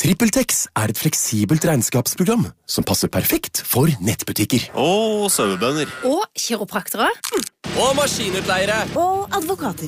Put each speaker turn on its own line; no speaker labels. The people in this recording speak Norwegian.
TrippelTex er et fleksibelt regnskapsprogram som passer perfekt for nettbutikker.
Og sauebønder.
Og kiropraktere.
Og maskinutleiere.
Og advokater.